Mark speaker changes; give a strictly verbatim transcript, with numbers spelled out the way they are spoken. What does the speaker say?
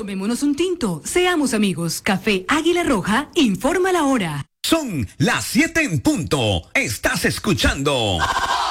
Speaker 1: Tomémonos un tinto, seamos amigos. Café Águila Roja, informa la hora.
Speaker 2: Son las siete en punto. Estás escuchando